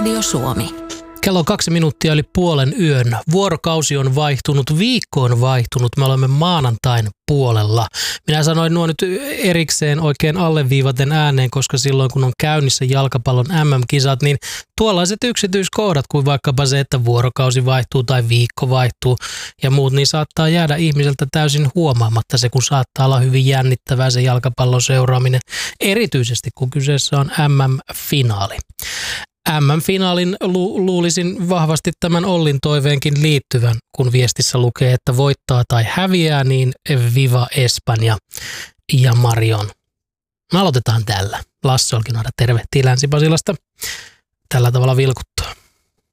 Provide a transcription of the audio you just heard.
Radio Suomi. Kello on 2 minuuttia yli puolen yön. Vuorokausi on vaihtunut, viikko on vaihtunut. Me olemme maanantain puolella. Minä sanoin nuo nyt erikseen oikein alleviivaten ääneen, koska silloin kun on käynnissä jalkapallon MM-kisat, niin tuollaiset yksityiskohdat kuin vaikkapa se, että vuorokausi vaihtuu tai viikko vaihtuu ja muut, niin saattaa jäädä ihmiseltä täysin huomaamatta se, kun saattaa olla hyvin jännittävää se jalkapallon seuraaminen, erityisesti kun kyseessä on MM-finaali. MM-finaalin luulisin vahvasti tämän Ollin toiveenkin liittyvän, kun viestissä lukee, että voittaa tai häviää, niin Viva Espanja ja Marion. Me aloitetaan tällä. Lasse Olkinuora tervehtii Länsi-Pasilasta. Tällä tavalla vilkuttaa.